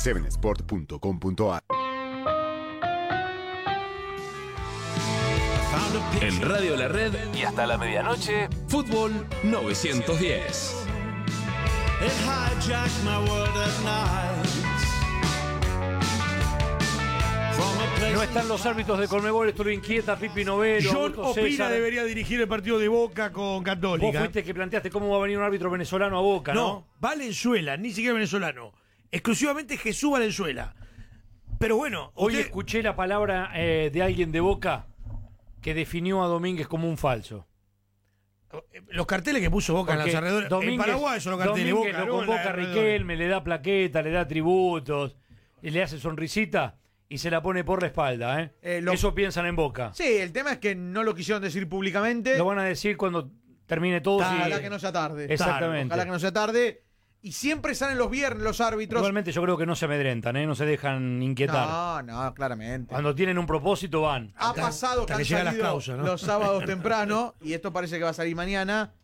7sport.com.ar. En Radio La Red y hasta la medianoche, Fútbol 910. No están los árbitros de Conmebol, esto lo inquieta Pipi Novelo. John Opina César. debería dirigir el partido de Boca con Católica. Vos fuiste que planteaste cómo va a venir un árbitro venezolano a Boca, ¿no? No, Valenzuela, ni siquiera venezolano. Exclusivamente Jesús Valenzuela. Pero bueno, Hoy escuché la palabra de alguien de Boca que definió a Domínguez como un falso. los carteles que puso Boca Porque en los alrededores. En Paraguay son los carteles de Domínguez Boca. lo convoca a Riquelme, le da plaqueta, le da tributos, y le hace sonrisita y se la pone por la espalda. Eso piensan en Boca. Sí, el tema es que no lo quisieron decir públicamente. Lo van a decir cuando termine todo. Ojalá que no sea tarde. Exactamente. Ojalá que no sea tarde. Y siempre salen los viernes los árbitros. Igualmente yo creo que no se amedrentan, no se dejan inquietar. No, claramente. Cuando tienen un propósito van. Ha pasado que han salido los sábados temprano, y esto parece que va a salir mañana.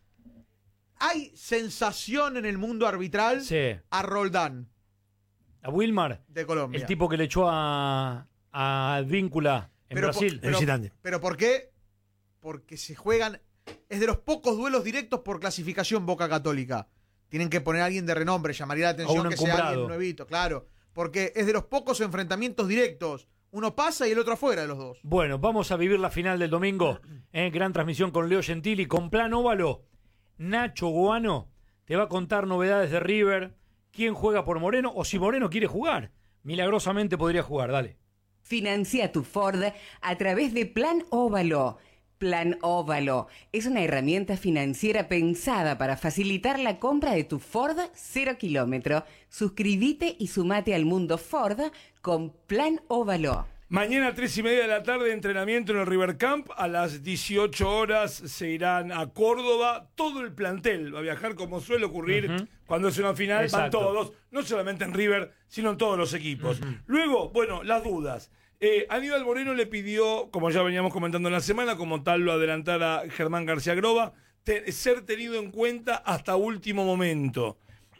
Hay sensación en el mundo arbitral a Roldán. A Wilmar. De Colombia. El tipo que le echó a Víncula en Brasil. Pero ¿por qué? Porque se juegan. Es de los pocos duelos directos por clasificación Boca Católica. Tienen que poner a alguien de renombre, llamaría la atención que sea alguien nuevito, claro. Porque es de los pocos enfrentamientos directos. Uno pasa y el otro afuera de los dos. Bueno, vamos a vivir la final del domingo. Gran transmisión con Leo Gentili, con Plan Óvalo. Nacho Guano te va a contar novedades de River, quién juega por Moreno, o si Moreno quiere jugar. Milagrosamente podría jugar, dale. Financia tu Ford a través de Plan Óvalo. Plan Óvalo es una herramienta financiera pensada para facilitar la compra de tu Ford 0 kilómetro. Suscríbete y sumate al mundo Ford con Plan Óvalo. Mañana 3:30 de la tarde, entrenamiento en el River Camp. A las 18 horas se irán a Córdoba. Todo el plantel va a viajar como suele ocurrir cuando es una final. Van todos, no solamente en River, sino en todos los equipos. Luego, bueno, las dudas. Aníbal Moreno le pidió, como ya veníamos comentando en la semana, como tal lo adelantara Germán García Groba, ser tenido en cuenta hasta último momento.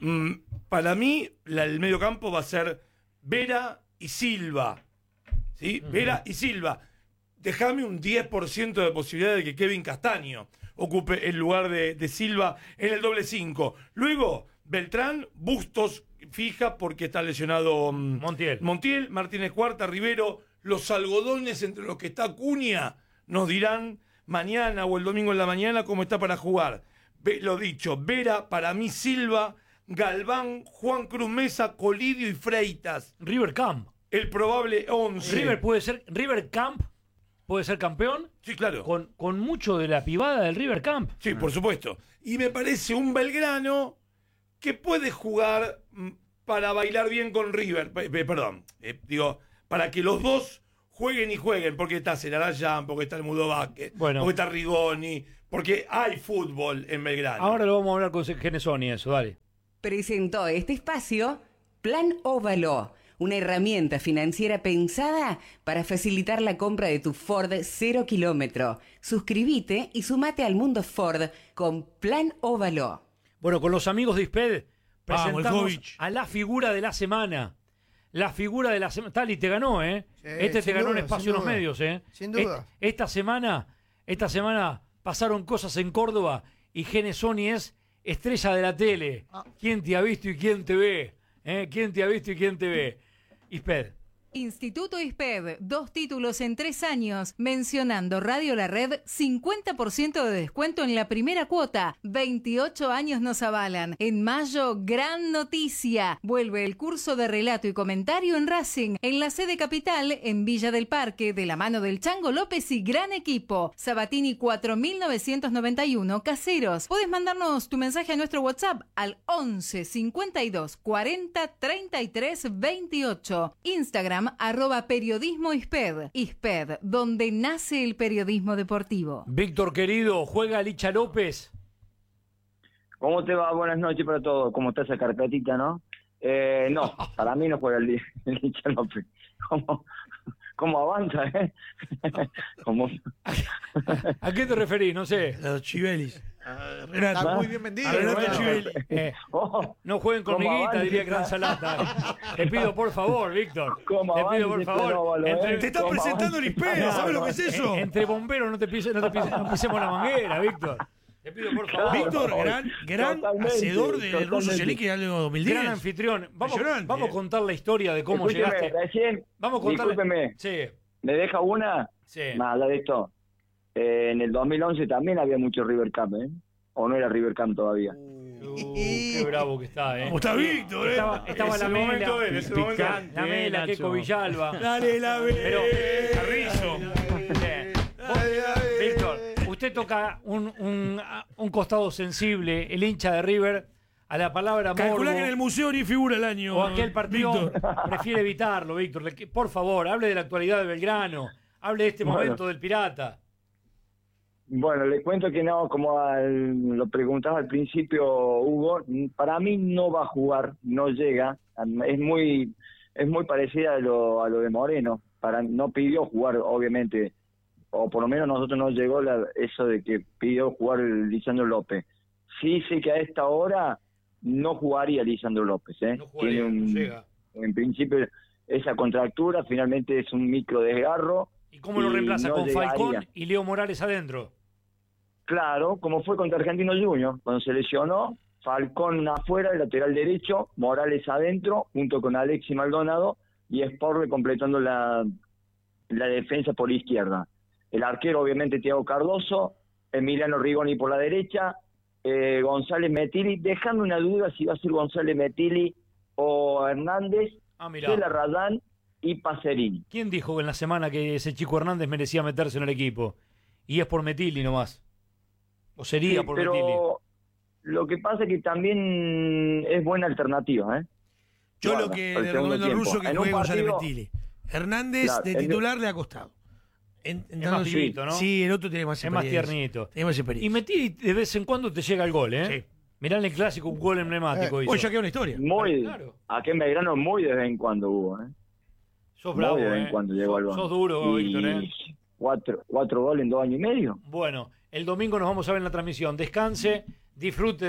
Para mí, el mediocampo va a ser Vera y Silva. ¿Sí? Vera y Silva. Déjame un 10% de posibilidad de que Kevin Castaño ocupe el lugar de Silva en el doble 5. Luego, Beltrán, Bustos fija porque está lesionado Montiel, Martínez Cuarta, Rivero. Los algodones entre los que está Acuña nos dirán mañana o el domingo en la mañana cómo está para jugar. Lo dicho, Vera, para mí Silva, Galván, Juan Cruz Mesa, Colidio y Freitas. River Camp. El probable 11. River Camp puede ser campeón. Sí, claro. Con mucho de la pibada del River Camp. Sí, por supuesto. Y me parece un Belgrano que puede jugar para bailar bien con River. Para que los dos jueguen y jueguen, porque está Celarayán, porque está el Mudo Vázquez, porque está Rigoni, porque hay fútbol en Belgrano. Ahora lo vamos a hablar con Genesoni, eso, dale. Presentó este espacio Plan Óvalo, una herramienta financiera pensada para facilitar la compra de tu Ford 0 kilómetro. Suscríbete y sumate al mundo Ford con Plan Óvalo. Bueno, con los amigos de ISPED presentamos a la figura de la semana. La figura de la semana. Tali te ganó, ¿eh? Sí, te ganó en espacio en los medios, ¿eh? Sin duda. Esta semana pasaron cosas en Córdoba y Genesoni es estrella de la tele. ¿Quién te ha visto y quién te ve? ¿Quién te ha visto y quién te ve? ISPED. Instituto ISPED, 2 títulos en 3 años. Mencionando Radio La Red, 50% de descuento en la primera cuota. 28 años nos avalan. En mayo, gran noticia. Vuelve el curso de relato y comentario en Racing, en la sede capital, en Villa del Parque, de la mano del Chango López y gran equipo. Sabatini 4991, Caseros. Podés mandarnos tu mensaje a nuestro WhatsApp al 11 52 40 33 28. Instagram @periodismo ISPED. ISPED, donde nace el periodismo deportivo. Víctor querido, juega Licha López. ¿Cómo te va? Buenas noches para todos. ¿Cómo está esa carpetita, no? No, para mí no juega el Licha López. ¿Cómo avanza, ¿A qué te referís? No sé. Los Chivelis. Renato. Está muy bien vendido. No jueguen con miguita, diría Gran Salata. Te pido por favor, Víctor. Te pido por favor. Te estás presentando el ISPEA, ¿sabes lo que es eso? Entre bomberos no pisemos la manguera, Víctor. Te pido por favor. Víctor, gran hacedor del ruso Socialista del año 2010. Gran anfitrión. Vamos a contar la historia de cómo llegaste. Vamos a contar. Discúlpeme. Sí. ¿Me deja una? Sí. Más allá de esto. En el 2011 también había mucho River Cup, ¿eh? ¿O no era River Cup todavía? Qué bravo que está, ¿eh? ¿Cómo está Víctor, eh? Estaba la Mela. La Mela, Keco Villalba. Dale la Mela. Pero, Carrizo. Víctor, usted toca un costado sensible, el hincha de River, a la palabra morbo. Calculá que en el museo ni figura el año. O aquel partido Víctor. prefiere evitarlo, Víctor. Por favor, hable de la actualidad de Belgrano. Hable de este momento del Pirata. Bueno, le cuento que no, como lo preguntaba al principio, Hugo, para mí no va a jugar, no llega. Es muy parecida a lo de Moreno. No pidió jugar, obviamente, o por lo menos a nosotros no llegó eso de que pidió jugar Lisandro López. Sí sé que a esta hora no jugaría Lisandro López. No jugaría, no llega. En principio, esa contractura finalmente es un micro desgarro. ¿Y cómo lo reemplaza con Falcón y Leo Morales adentro? Claro, como fue contra Argentino Junior, cuando se lesionó, Falcón afuera, el lateral derecho, Morales adentro, junto con Alexis Maldonado, y Sporle completando la defensa por izquierda. El arquero, obviamente, Thiago Cardoso, Emiliano Rigoni por la derecha, González Metilli, dejando una duda si va a ser González Metilli o Hernández, Cela Radán y Pacerini. ¿Quién dijo en la semana que ese chico Hernández merecía meterse en el equipo? Y es por Metilli nomás. ¿O sería por Metilli? Pero lo que pasa es que también es buena alternativa, ¿eh? Yo lo que le recomiendo al ruso que juegue González Metilli. Hernández de titular le ha costado. Es más pibito, ¿no? Sí, el otro tiene más experiencia. Es más tiernito. Tiene más experiencia. Y Metilli de vez en cuando te llega el gol, ¿eh? Sí. Mirá en el clásico un gol emblemático. Hoy ya queda una historia. Claro. Aquí en Belgrano muy de vez en cuando hubo, ¿eh? Sos bravo, muy de vez en cuando llegó al sos duro, Víctor, ¿eh? 4 goles en 2 años y medio. Bueno, el domingo nos vamos a ver en la transmisión. Descanse, disfrute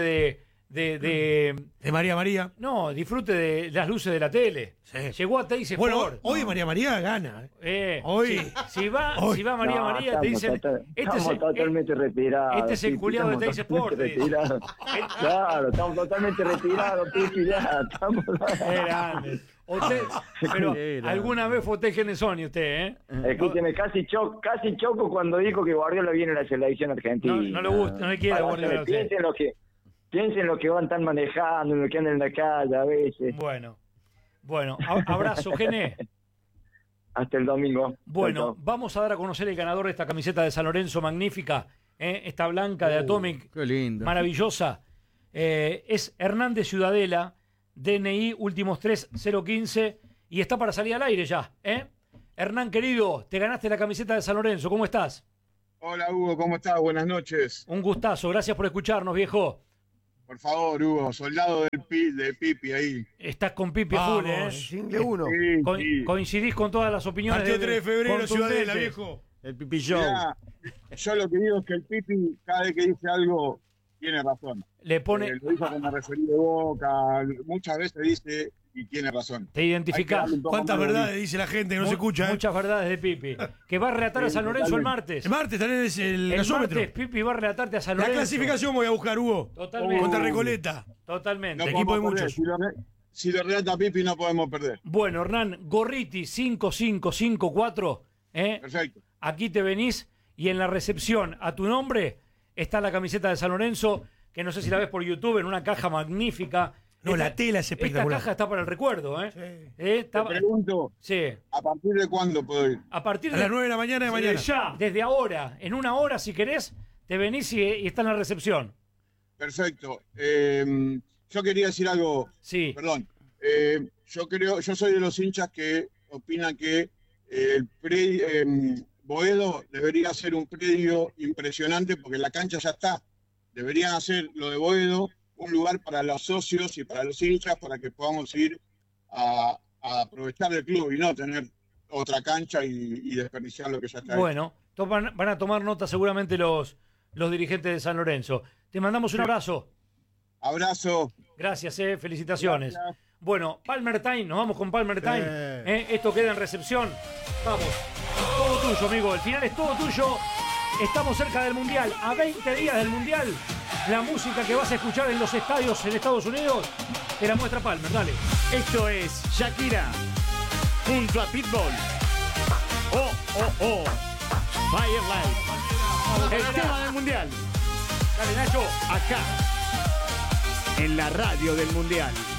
de María María. No, disfrute de las luces de la tele. Sí. Llegó a Teis Sport. Bueno, hoy María María gana. Hoy. Si va María María, te dicen. Estamos totalmente retirados. Este es el culiado de Teis Sport. Claro, estamos totalmente retirados, Pipi, ya. Estamos. Usted, pero alguna vez fue Genesoni usted, ¿eh? Escúcheme, casi choco cuando dijo que Guardiola viene a la selección argentina. No le gusta, no le quiere Guardiola. Piensen lo que van tan manejando, lo que andan en la calle a veces. Bueno, abrazo, Gené. Hasta el domingo. Bueno, vamos a dar a conocer el ganador de esta camiseta de San Lorenzo, magnífica, esta blanca de Atomic, qué linda, maravillosa. Es Hernández Ciudadela, DNI últimos 3015, y está para salir al aire ya. Hernán, querido, te ganaste la camiseta de San Lorenzo, ¿cómo estás? Hola, Hugo, ¿cómo estás? Buenas noches. Un gustazo, gracias por escucharnos, viejo. Por favor, Hugo, soldado de Pipi ahí. Estás con Pipi full, Single 1. Sí. Coincidís con todas las opiniones. Partido 3 de febrero, Ciudadela, viejo. El Pipi Show. Mirá, yo lo que digo es que el Pipi, cada vez que dice algo, tiene razón. Le pone. Lo dijo con la referida de Boca, muchas veces dice y tiene razón. Te identificás. ¿Cuántas verdades dice la gente que no se escucha? Muchas verdades de Pipi. Que va a relatar a San Lorenzo el martes. El martes también es el gasómetro. Martes Pipi va a relatarte a San Lorenzo. La clasificación voy a buscar, Hugo. Totalmente. Contra Recoleta. Totalmente. No equipo de muchos. Si lo relata Pipi no podemos perder. Bueno, Hernán, Gorriti 5554. Perfecto. Aquí te venís y en la recepción a tu nombre está la camiseta de San Lorenzo, que no sé si la ves por YouTube, en una caja magnífica. No, la tela es espectacular. Esta caja está para el recuerdo, ¿eh? Sí. Te pregunto, ¿a partir de cuándo puedo ir? A partir de las 9 de la mañana de mañana. Ya, desde ahora, en una hora, si querés, te venís y está en la recepción. Perfecto. Yo quería decir algo. Sí. Perdón. Yo soy de los hinchas que opinan que Boedo debería ser un predio impresionante porque la cancha ya está. Deberían hacer lo de Boedo un lugar para los socios y para los hinchas para que podamos ir a aprovechar el club y no tener otra cancha y desperdiciar lo que ya está. Bueno, van a tomar nota seguramente los los dirigentes de San Lorenzo. Te mandamos un abrazo. Abrazo. Gracias, felicitaciones. Gracias. Bueno, Palmer Time, nos vamos con Palmer Time. Esto queda en recepción. Vamos. Todo tuyo, amigo. El final es todo tuyo. Estamos cerca del Mundial. A 20 días del Mundial. La música que vas a escuchar en los estadios en Estados Unidos te la muestra Palmer. Dale. Esto es Shakira junto a Pitbull. Oh, oh, oh. Firelight. El tema del Mundial. Dale, Nacho. Acá. En la radio del Mundial.